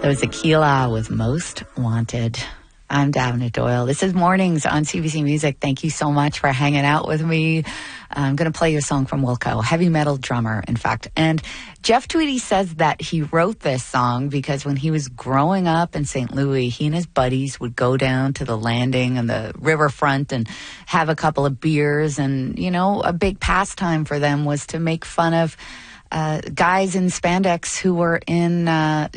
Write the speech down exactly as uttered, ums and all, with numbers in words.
That was Aquila with Most Wanted. I'm Davina Doyle. This is Mornings on C B C Music. Thank you so much for hanging out with me. I'm going to play you a song from Wilco, heavy metal drummer, in fact. And Jeff Tweedy says that he wrote this song because when he was growing up in Saint Louis, he and his buddies would go down to the landing and the riverfront and have a couple of beers. And, you know, a big pastime for them was to make fun of uh, guys in spandex who were in... Uh,